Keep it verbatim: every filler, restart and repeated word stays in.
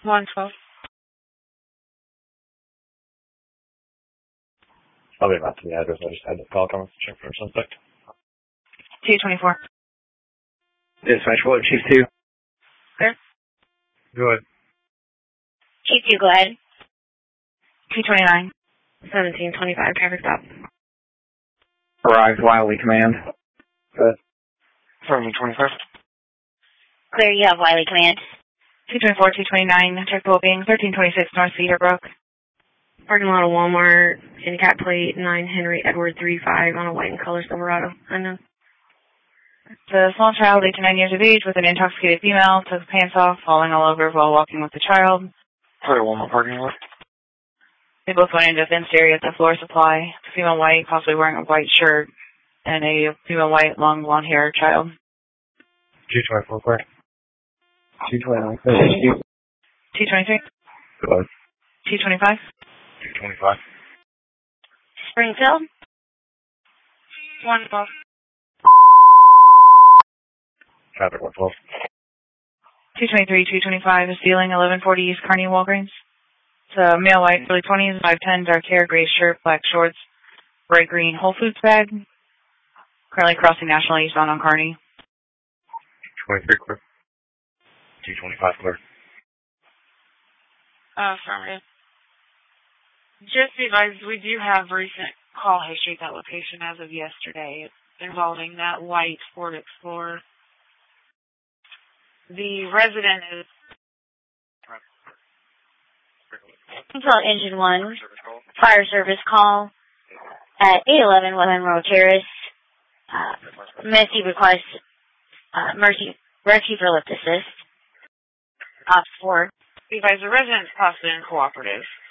one twelve. I'll be about to the address. I just had the call coming. Check for suspect. two twenty-four. Dispatch, what, Chief two? Clear. Go ahead. Chief two, go ahead. two twenty-nine. seventeen twenty-five, traffic stop. Arrived, Wiley Command. Good. seventeen twenty-five. Clear, you have Wiley Command. two twenty-four, two twenty-nine, check booking, thirteen twenty-six North Cedarbrook. Parking lot of Walmart, handicap plate nine Henry Edward three five on a white and color Silverado. Unknown. It's a small child, eight to nine years of age, with an intoxicated female, took pants off, falling all over while walking with the child. Clear Walmart parking lot. They both went into a fenced area at the floor supply. The female white, possibly wearing a white shirt, and a female white, long blonde hair child. two twenty-four, clear. two twenty-nine, clear. two twenty-three. Go ahead. two twenty-five. two twenty-five. Springfield. one twelve. Traffic one twelve. two twenty-three, two twenty-five is dealing, eleven forty East Kearney, Walgreens. It's a male white, early twenties, five ten, dark hair, gray shirt, black shorts, bright green Whole Foods bag. Currently crossing National eastbound on Kearney. twenty-three, clear. two twenty-five, clear. Uh, affirmative. Just be advised, we do have recent call history at that location as of yesterday. It's involving that white Ford Explorer. The resident is Control Engine one, fire service call at eight eleven Monroe Terrace. Uh, Mercy requests uh, Mercy rescue for lift assist. Ops four. Be advised, the resident is possibly uncooperative.